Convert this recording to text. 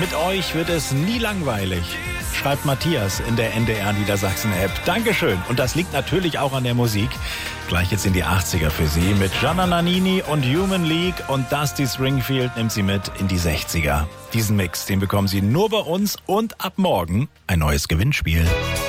Mit euch wird es nie langweilig, schreibt Matthias in der NDR Niedersachsen-App. Dankeschön. Und das liegt natürlich auch an der Musik. Gleich jetzt in die 80er für Sie mit Gianna Nannini und Human League, und Dusty Springfield nimmt Sie mit in die 60er. Diesen Mix, den bekommen Sie nur bei uns, und ab morgen ein neues Gewinnspiel.